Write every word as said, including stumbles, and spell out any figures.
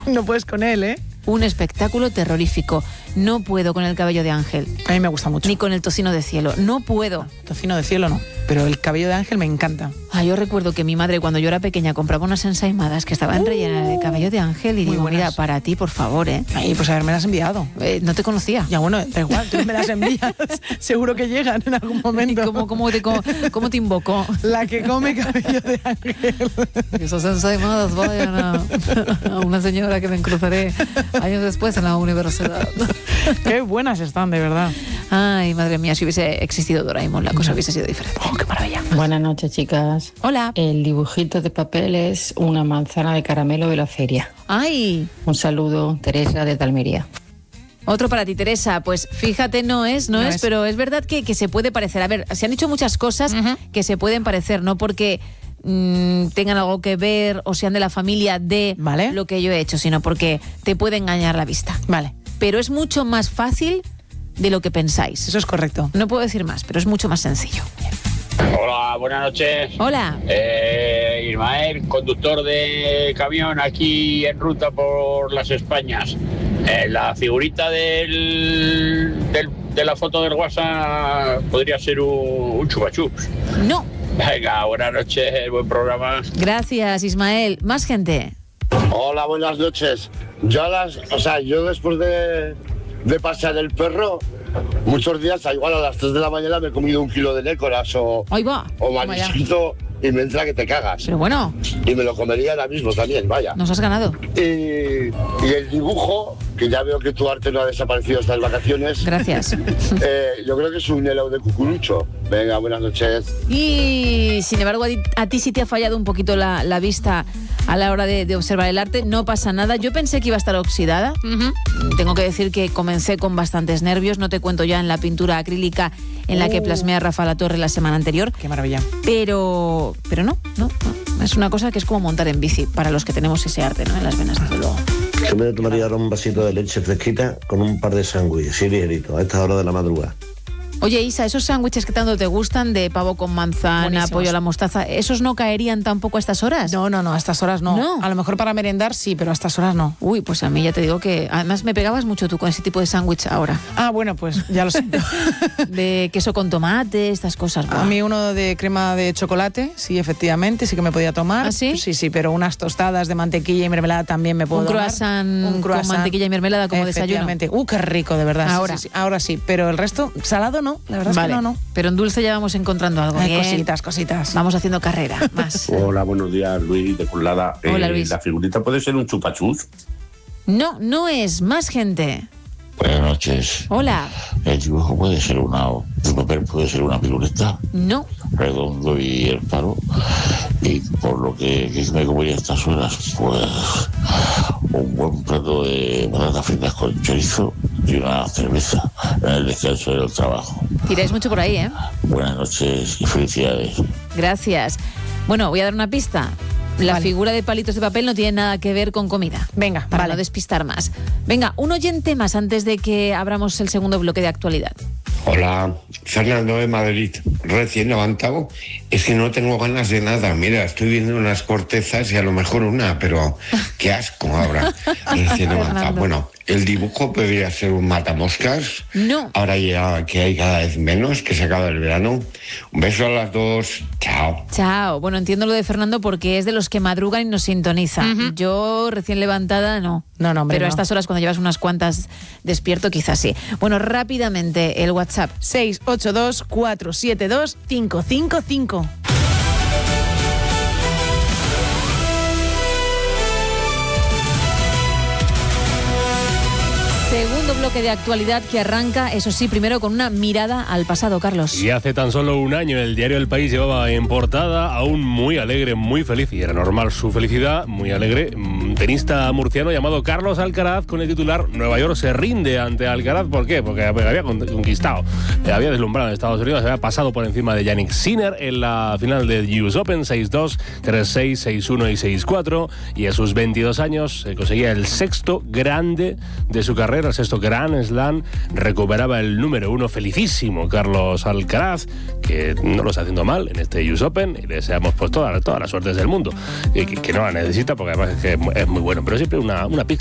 No puedes con él, ¿eh? Un espectáculo terrorífico. No puedo con el cabello de Ángel. A mí me gusta mucho. Ni con el tocino de cielo. No puedo. Tocino de cielo no, pero el cabello de Ángel me encanta. Ah, yo recuerdo que mi madre, cuando yo era pequeña, compraba unas ensaimadas que estaban uh, rellenas de cabello de Ángel y digo, buenas. Mira, para ti, por favor, ¿eh? Ay, pues a ver, me las has enviado. Eh, no te conocía. Ya, bueno, da igual, tú me las envías. Seguro que llegan en algún momento. ¿Cómo, cómo, te, cómo, cómo te invocó? La que come cabello de Ángel. Esas ensaimadas vayan a, a una señora que me cruzaré años después en la universidad. Qué buenas están, de verdad. Ay, madre mía, si hubiese existido Doraemon, la cosa hubiese sido diferente. Oh, qué maravilla. Buenas noches, chicas. Hola. El dibujito de papel es una manzana de caramelo de la feria. Ay. Un saludo, Teresa de Almería. Otro para ti, Teresa. Pues fíjate, no es, no, no es, es, pero es verdad que, que se puede parecer. A ver, se han dicho muchas cosas uh-huh. que se pueden parecer, no porque mmm, tengan algo que ver o sean de la familia de ¿Vale? lo que yo he hecho, sino porque te puede engañar la vista. Vale. Pero es mucho más fácil de lo que pensáis. Eso es correcto. No puedo decir más, pero es mucho más sencillo. Hola, buenas noches. Hola. Eh, Ismael, conductor de camión aquí en ruta por las Españas. Eh, la figurita del, del, de la foto del WhatsApp podría ser un, un chupachups. No. Venga, buenas noches, buen programa. Gracias, Ismael. Más gente. Hola, buenas noches. Yo las, o sea, yo después de, de pasear el perro, muchos días, igual a las tres de la mañana me he comido un kilo de nécoras o, Ahí va. o marisquito y me entra que te cagas. Pero bueno. Y me lo comería ahora mismo también, vaya. Nos has ganado. Y, y el dibujo, que ya veo que tu arte no ha desaparecido hasta las vacaciones. Gracias. Eh, yo creo que es un helado de cucurucho. Venga, buenas noches. Y sin embargo, a ti, a ti sí te ha fallado un poquito la, la vista a la hora de, de observar el arte. No pasa nada. Yo pensé que iba a estar oxidada. Uh-huh. Tengo que decir que comencé con bastantes nervios. No te cuento ya en la pintura acrílica en la que plasmé a Rafa La Torre la semana anterior. Qué maravilla. Pero, pero no, no, no. Es una cosa que es como montar en bici para los que tenemos ese arte, ¿no? En las venas, desde luego. Yo me tomaría ahora un vasito de leche fresquita con un par de sándwiches, sí, ligerito, a esta hora de la madrugada. Oye, Isa, esos sándwiches que tanto te gustan, de pavo con manzana, buenísimos, pollo a la mostaza, ¿esos no caerían tampoco a estas horas? No, no, no, a estas horas no. no. A lo mejor para merendar sí, pero a estas horas no. Uy, pues a mí ya te digo que... Además me pegabas mucho tú con ese tipo de sándwich ahora. Ah, bueno, pues ya lo siento. De queso con tomate, estas cosas. A mí uno de crema de chocolate, sí, efectivamente, sí que me podía tomar. ¿Ah, sí? Sí, sí, pero unas tostadas de mantequilla y mermelada también me puedo un tomar. Croissant un croissant con mantequilla y mermelada como desayuno. Uh, qué rico, de verdad. Ahora sí, sí, sí. Ahora sí, pero el resto, salado no, la verdad vale. es que no, no. Pero en dulce ya vamos encontrando algo. Ay, cositas, cositas. Vamos haciendo carrera, más. Hola, buenos días, Luis de Colada. Hola, eh, Luis. ¿La figurita puede ser un chupachus? No, no es. Más gente. Buenas noches. Hola. El dibujo puede ser una... El papel puede ser una figurita. No. Redondo y el paro. Y por lo que, que me comería estas horas, pues... un buen plato de patatas fritas con chorizo y una cerveza en el descanso del trabajo. Tiráis mucho por ahí, ¿eh? Buenas noches y felicidades. Gracias. Bueno, voy a dar una pista. La vale. figura de palitos de papel no tiene nada que ver con comida. Venga, para vale. no despistar más. Venga, un oyente más antes de que abramos el segundo bloque de actualidad. Hola, Fernando de Madrid, recién levantado. Es que no tengo ganas de nada. Mira, estoy viendo unas cortezas y a lo mejor una, pero qué asco ahora. Recién levantado. Bueno, el dibujo podría ser un matamoscas. No. Ahora ya que hay cada vez menos, que se acaba el verano. Un beso a las dos. Chao. Chao. Bueno, entiendo lo de Fernando porque es de los que madrugan y nos sintoniza. Uh-huh. Yo, recién levantada, no. No, no, hombre, Pero a no. estas horas, cuando llevas unas cuantas despierto, quizás sí. Bueno, rápidamente, el WhatsApp. seis ocho dos, cuatro siete dos, cinco cinco cinco. Segundo bloque de actualidad que arranca, eso sí, primero con una mirada al pasado, Carlos. Y hace tan solo un año el diario El País llevaba en portada a un muy alegre, muy feliz, y era normal su felicidad, muy alegre, tenista murciano llamado Carlos Alcaraz, con el titular Nueva York se rinde ante Alcaraz. ¿Por qué? Porque había conquistado, había deslumbrado en Estados Unidos, había pasado por encima de Jannik Sinner en la final del U S Open, seis dos, tres seis, seis uno y seis cuatro, y a sus veintidós años eh, conseguía el sexto grande de su carrera, el sexto Grand Slam, recuperaba el número uno. Felicísimo Carlos Alcaraz, que no lo está haciendo mal en este U S Open, y le deseamos pues todas todas las suertes del mundo, y que, que no la necesita porque además es que es muy bueno, pero siempre una, una pizca